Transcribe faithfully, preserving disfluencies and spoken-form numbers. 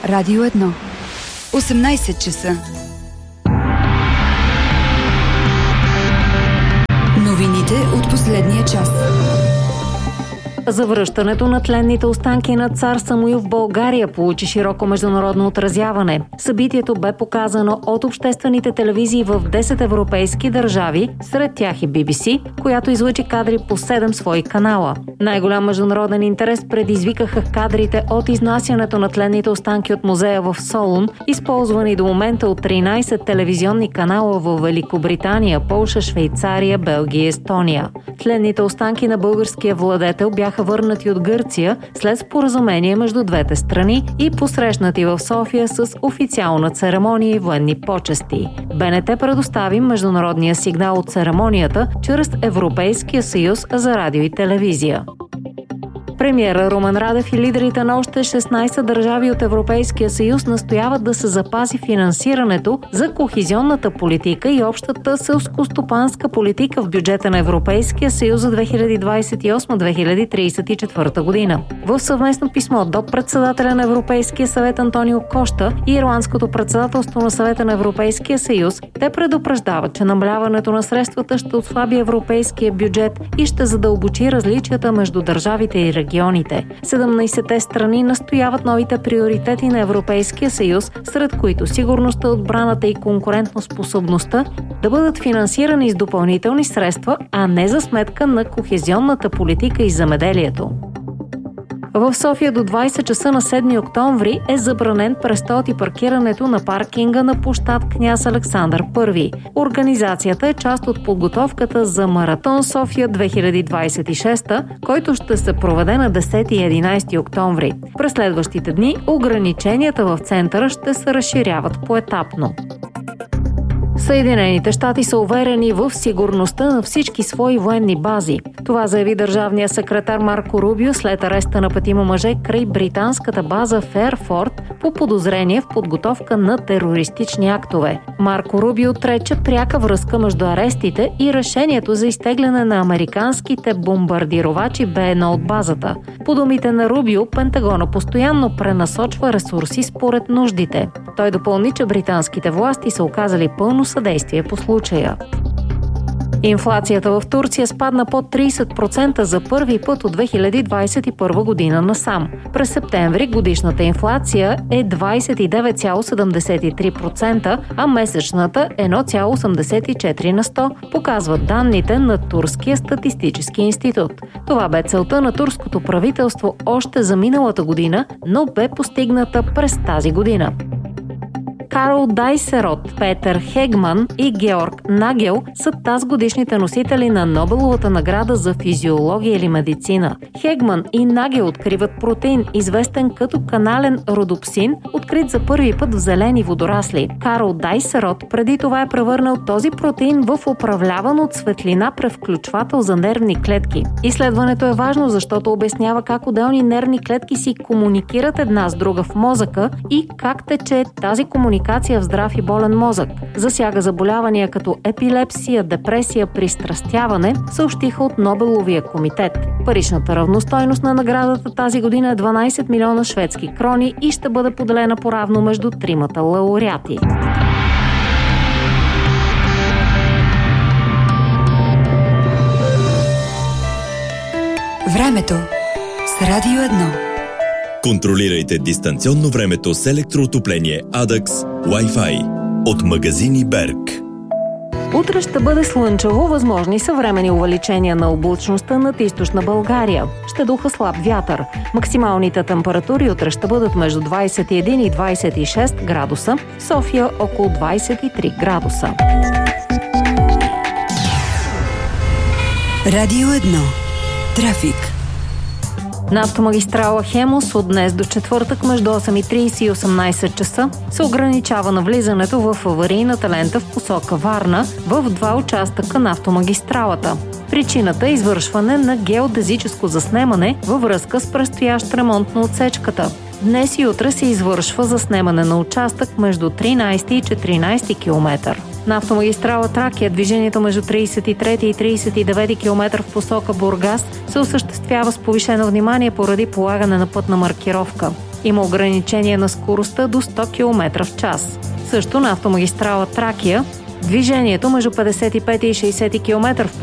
Радио едно. осемнайсет часа. Новините от последния час. Завръщането на тленните останки на цар Самуил в България получи широко международно отразяване. Събитието бе показано от обществените телевизии в десет европейски държави, сред тях и Би Би Си, която излъчи кадри по седем свои канала. Най-голям международен интерес предизвикаха кадрите от изнасянето на тленните останки от музея в Солун, използвани до момента от тринайсет телевизионни канала в Великобритания, Полша, Швейцария, Белгия и Естония. Тленните останки на българския владетел бяха върнати от Гърция след споразумение между двете страни и посрещнати в София с официална церемония и военни почести. Б Н Т предостави международния сигнал от церемонията чрез Европейския съюз за радио и телевизия. Премиера Румен Радев и лидерите на още шестнайсет държави от Европейския съюз настояват да се запази финансирането за кохезионната политика и общата селскостопанска политика в бюджета на Европейския съюз за две хиляди двайсет и осма - две хиляди трийсет и четвърта година. В съвместно писмо до председателя на Европейския съвет Антонио Кошта и Ирландското председателство на Съвета на Европейския съюз, те предупреждават, че намаляването на средствата ще отслаби европейския бюджет и ще задълбочи различията между държавите и регионите. седемнайсетте страни настояват новите приоритети на Европейския съюз, сред които сигурността, отбраната и конкурентоспособността, да бъдат финансирани с допълнителни средства, а не за сметка на кохезионната политика и земеделието. В София до двайсет часа на седми октомври е забранен престолът и паркирането на паркинга на площад Княз Александър Първи. Организацията е част от подготовката за Маратон София две хиляди двайсет и шеста, който ще се проведе на десети и единайсети октомври. През следващите дни ограниченията в центъра ще се разширяват поетапно. Съединените щати са уверени в сигурността на всички свои военни бази. Това заяви държавният секретар Марко Рубио след ареста на петима мъже край британската база Фейрфорт по подозрение в подготовка на терористични актове. Марко Рубио отрече пряка връзка между арестите и решението за изтегляне на американските бомбардировачи Б едно от базата. По думите на Рубио, Пентагона постоянно пренасочва ресурси според нуждите. Той допълни, че британските власти са оказали пълно съдействие по случая. Инфлацията в Турция спадна под трийсет процента за първи път от две хиляди двайсет и първа година насам. През септември годишната инфлация е двайсет и девет цяло седемдесет и три процента, а месечната едно цяло осемдесет и четири на сто, показват данните на Турския статистически институт. Това бе целта на турското правителство още за миналата година, но бе постигната през тази година. Карл Дайсерот, Петър Хегман и Георг Нагел са тазгодишните носители на Нобеловата награда за физиология или медицина. Хегман и Нагел откриват протеин, известен като канален родопсин, открит за първи път в зелени водорасли. Карл Дайсерот преди това е превърнал този протеин в управляван от светлина превключвател за нервни клетки. Изследването е важно, защото обяснява как отделни нервни клетки си комуникират една с друга в мозъка и как тече тази комуникация в здрав и болен мозък. Засяга заболявания като епилепсия, депресия, пристрастяване, съобщиха от Нобеловия комитет. Паричната равностойност на наградата тази година е дванайсет милиона шведски крони и ще бъде поделена поравно между тримата лауреати. Времето с Радио едно. Контролирайте дистанционно времето с електроотопление Адакс Wi-Fi от магазини Берг. Утре ще бъде слънчево, възможни съвременни увеличения на облачността над източна България. Ще духа слаб вятър. Максималните температури утре ще бъдат между двайсет и един и двайсет и шест градуса, София около двайсет и три градуса. Радио едно. Трафик. На автомагистрала Хемус от днес до четвъртък между осем и трийсет и осемнайсет часа се ограничава навлизането в аварийната лента в посока Варна в два участъка на автомагистралата. Причината е извършване на геодезическо заснемане във връзка с предстоящ ремонт на отсечката. Днес и утре се извършва заснемане на участък между тринайсети и четиринайсети километър. На автомагистрала Тракия движението между трийсет и трети и трийсет и девети километър в посока Бургас се осъществява с повишено внимание поради полагане на пътна маркировка. Има ограничение на скоростта до сто километра в час. Също на автомагистрала Тракия движението между петдесет и пет и шейсет километра в